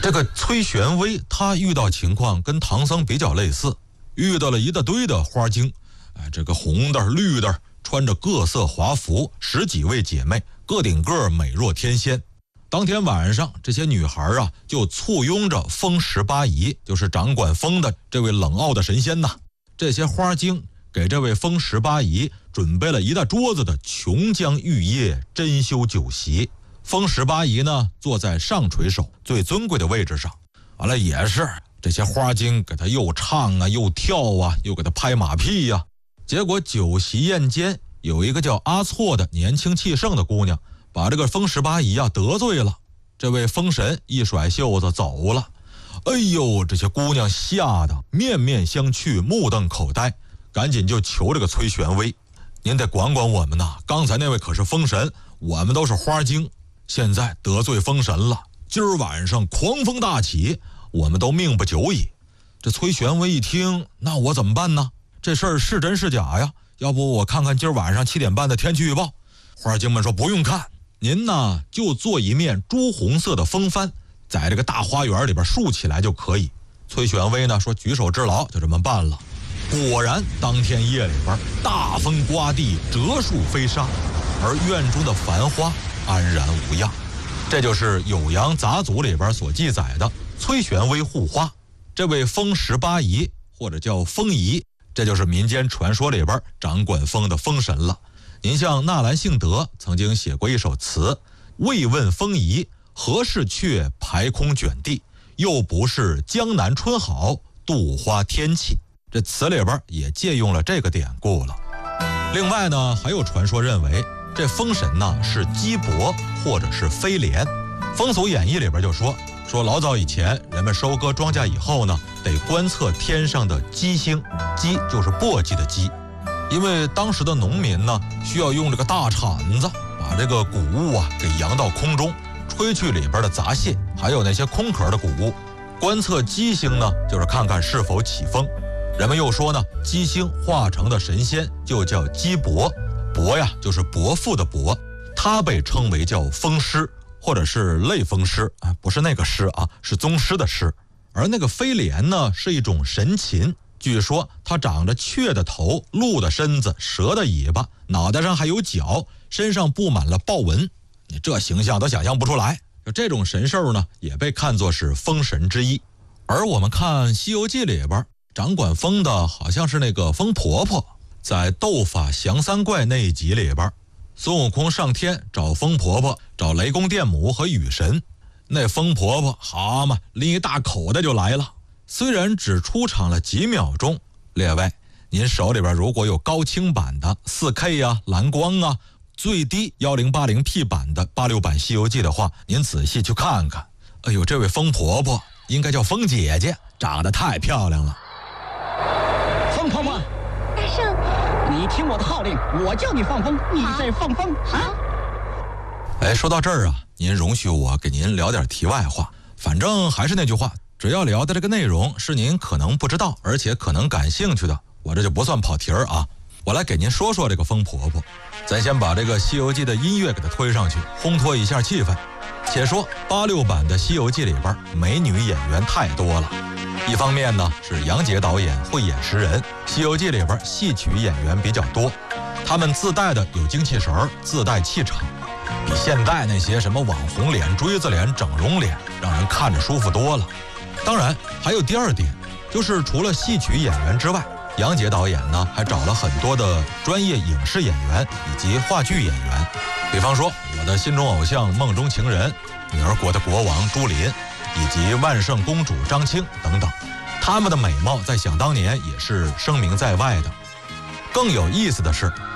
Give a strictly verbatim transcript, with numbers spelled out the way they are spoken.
这个崔玄微他遇到情况跟唐僧比较类似，遇到了一大堆的花精，哎，这个红的绿的，穿着各色华服，十几位姐妹个顶个美若天仙。当天晚上，这些女孩啊就簇拥着风十八姨，就是掌管风的这位冷傲的神仙呐。这些花精给这位风十八姨准备了一大桌子的琼浆玉液珍馐酒席。风十八姨呢坐在上垂手最尊贵的位置上，完了也是这些花精给她又唱啊又跳啊，又给她拍马屁呀、啊。结果酒席宴间，有一个叫阿错的年轻气盛的姑娘，把这个风十八姨啊得罪了。这位风神一甩袖子走了。哎呦，这些姑娘吓得面面相觑，目瞪口呆，赶紧就求这个崔玄微，您得管管我们呐！刚才那位可是风神，我们都是花精，现在得罪风神了，今儿晚上狂风大起，我们都命不久矣。这崔玄微一听，那我怎么办呢？这事儿是真是假呀？要不我看看今儿晚上七点半的天气预报。花精们说不用看，您呢就做一面朱红色的风帆，在这个大花园里边竖起来就可以。崔玄微呢说举手之劳，就这么办了。果然当天夜里边大风刮地，折树飞沙，而院中的繁花安然无恙。这就是《酉阳杂俎》里边所记载的崔玄微护花。这位风十八姨或者叫风姨，这就是民间传说里边掌管风的风神了。您像纳兰性德曾经写过一首词，慰问风姨，何事却排空卷地，又不是江南春好，杜花天气。这词里边也借用了这个典故了。另外呢，还有传说认为这风神呢是鸡伯或者是飞廉。风俗演义里边就说说老早以前人们收割庄稼以后呢，得观测天上的鸡星，鸡就是簸箕的鸡，因为当时的农民呢需要用这个大铲子把这个谷物啊给扬到空中，吹去里边的杂屑，还有那些空壳的谷物。观测鸡星呢，就是看看是否起风。人们又说呢，鸡星化成的神仙就叫鸡伯，伯呀就是伯父的伯，他被称为叫风师或者是类风师啊，不是那个师啊，是宗师的师。而那个飞廉呢，是一种神禽，据说它长着雀的头，鹿的身子，蛇的尾巴，脑袋上还有角，身上布满了豹纹，你这形象都想象不出来。这种神兽呢，也被看作是风神之一。而我们看《西游记》里边掌管风的好像是那个风婆婆，在斗法降三怪那一集里边，孙悟空上天找风婆婆，找雷公电母和雨神。那风婆婆好嘛，拎一大口袋就来了。虽然只出场了几秒钟，列位您手里边如果有高清版的 四K 啊、蓝光啊，最低 一零八零 P 版的八六版《西游记》的话，您仔细去看看。哎呦，这位风婆婆应该叫风姐姐，长得太漂亮了。 风婆婆， 大圣， 你听我的号令，我叫你放风，你再放风啊！ 哎，说到这儿啊，您容许我给您聊点题外话。反正还是那句话，只要聊的这个内容是您可能不知道，而且可能感兴趣的，我这就不算跑题儿啊。我来给您说说这个风婆婆。咱先把这个《西游记》的音乐给它推上去，烘托一下气氛。且说八六版的《西游记》里边美女演员太多了。一方面呢是杨洁导演慧眼识人，《西游记》里边戏曲演员比较多，他们自带的有精气神儿，自带气场，比现在那些什么网红脸、锥子脸、整容脸让人看着舒服多了。当然还有第二点，就是除了戏曲演员之外，杨洁导演呢还找了很多的专业影视演员以及话剧演员，比方说我的心中偶像梦中情人、女儿国的国王朱琳以及万圣公主张青等等，他们的美貌在想当年也是声名在外的。更有意思的是，